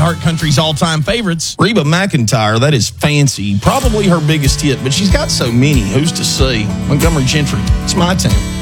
Heart Country's all-time favorites. Reba McEntire, that is fancy. Probably her biggest hit, but she's got so many. Who's to say? Montgomery Gentry. It's my town.